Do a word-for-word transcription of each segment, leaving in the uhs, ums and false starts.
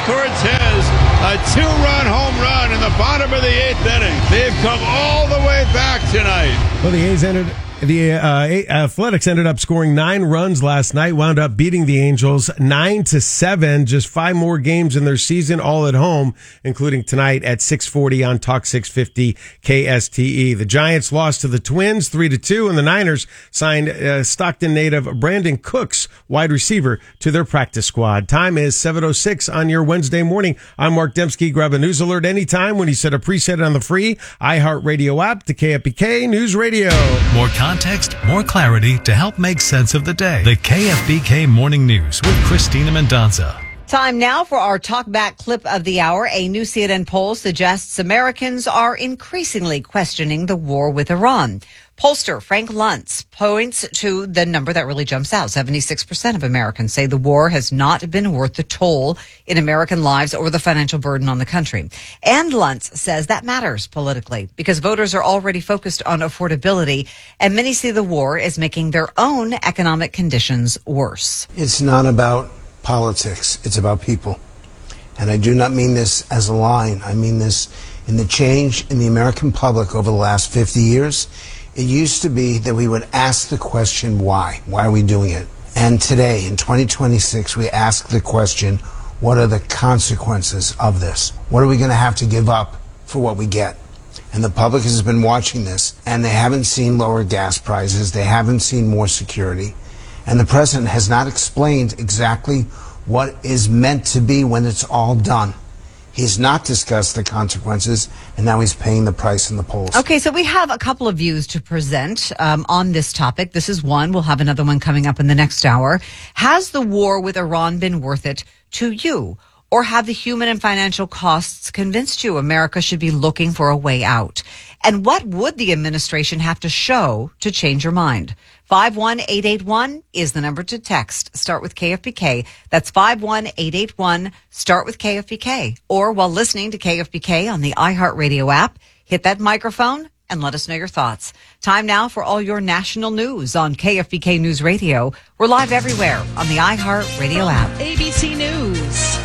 Cortez, a two-run home run in the bottom of the eighth inning. They've come all the way back tonight. Well, the A's entered. The uh, Athletics ended up scoring nine runs last night, wound up beating the Angels nine to seven. Just five more games in their season, all at home, including tonight at six forty on Talk six fifty K S T E. The Giants lost to the Twins three to two, and the Niners signed uh, Stockton native Brandon Cooks, wide receiver, to their practice squad. Time is seven oh six on your Wednesday morning. I'm Mark Dembski. Grab a news alert anytime when you set a preset on the free iHeartRadio app, the K F B K News Radio. More context, more clarity to help make sense of the day. The K F B K Morning News with Christina Mendonca. Time now for our talkback clip of the hour. A new C N N poll suggests Americans are increasingly questioning the war with Iran. Pollster Frank Luntz points to the number that really jumps out. seventy-six percent of Americans say the war has not been worth the toll in American lives or the financial burden on the country. And Luntz says that matters politically because voters are already focused on affordability, and many see the war as making their own economic conditions worse. It's not about politics. It's about people. And I do not mean this as a line. I mean this in the change in the American public over the last fifty years. It used to be that we would ask the question, why? Why are we doing it? And today, in twenty twenty-six, we ask the question, what are the consequences of this? What are we going to have to give up for what we get? And the public has been watching this, and they haven't seen lower gas prices. They haven't seen more security. And the president has not explained exactly what is meant to be when it's all done. He's not discussed the consequences, and now he's paying the price in the polls. Okay, so we have a couple of views to present um, on this topic. This is one. We'll have another one coming up in the next hour. Has the war with Iran been worth it to you? Or have the human and financial costs convinced you America should be looking for a way out? And what would the administration have to show to change your mind? five one eight eight one is the number to text. Start with K F B K. That's five one eight eight one. Start with K F B K. Or while listening to K F B K on the iHeartRadio app, hit that microphone and let us know your thoughts. Time now for all your national news on K F B K News Radio. We're live everywhere on the iHeartRadio app. A B C News.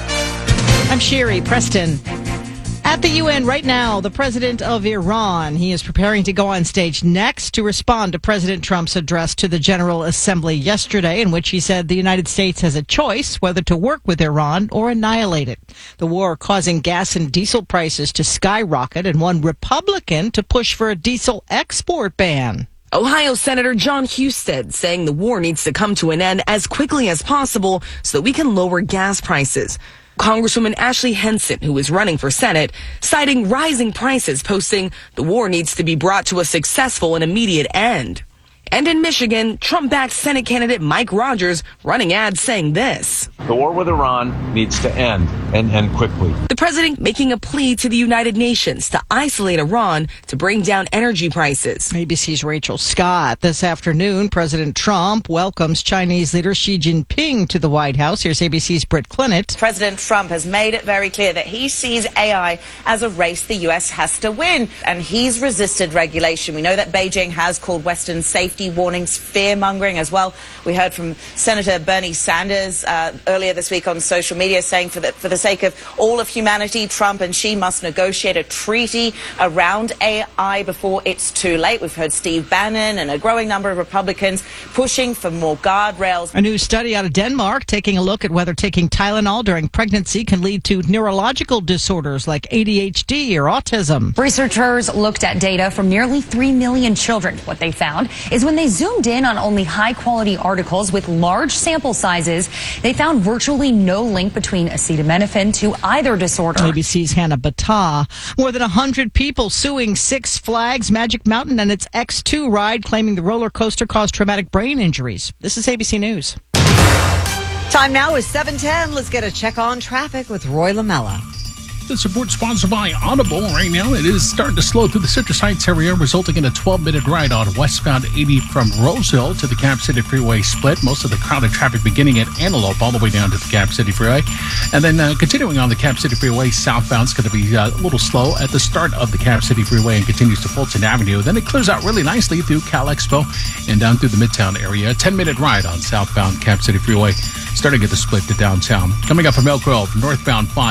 I'm Sherry Preston. At the U N right now, the president of Iran, he is preparing to go on stage next to respond to President Trump's address to the General Assembly yesterday, in which he said the United States has a choice whether to work with Iran or annihilate it. The war causing gas and diesel prices to skyrocket, and one Republican to push for a diesel export ban. Ohio Senator John Husted saying the war needs to come to an end as quickly as possible so that we can lower gas prices. Congresswoman Ashley Henson, who is running for Senate, citing rising prices, posting, the war needs to be brought to a successful and immediate end. And in Michigan, Trump-backed Senate candidate Mike Rogers running ads saying this. The war with Iran needs to end, and end quickly. The president making a plea to the United Nations to isolate Iran to bring down energy prices. A B C's Rachel Scott. This afternoon, President Trump welcomes Chinese leader Xi Jinping to the White House. Here's A B C's Britt Clinett. President Trump has made it very clear that he sees A I as a race the U S has to win, and he's resisted regulation. We know that Beijing has called Western safety warnings fear-mongering as well. We heard from Senator Bernie Sanders uh, earlier this week on social media saying for the, for the sake of all of humanity, Trump and Xi must negotiate a treaty around A I before it's too late. We've heard Steve Bannon and a growing number of Republicans pushing for more guardrails. A new study out of Denmark taking a look at whether taking Tylenol during pregnancy can lead to neurological disorders like A D H D or autism. Researchers looked at data from nearly three million children. What they found is when they zoomed in on only high-quality articles with large sample sizes, they found virtually no link between acetaminophen to either disorder. A B C's Hannah Battah. More than one hundred people suing Six Flags Magic Mountain and its X two ride, claiming the roller coaster caused traumatic brain injuries. This is A B C News. Time now is seven ten. Let's get a check on traffic with Roy Lamella. This report sponsored by Audible. Right now, it is starting to slow through the Citrus Heights area, resulting in a twelve-minute ride on westbound eighty from Rosehill to the Cap City Freeway split. Most of the crowded traffic beginning at Antelope all the way down to the Cap City Freeway. And then uh, continuing on the Cap City Freeway southbound is going to be uh, a little slow at the start of the Cap City Freeway and continues to Fulton Avenue. Then it clears out really nicely through Cal Expo and down through the Midtown area. A ten-minute ride on southbound Cap City Freeway, starting at the split to downtown. Coming up from Elk Grove, northbound five.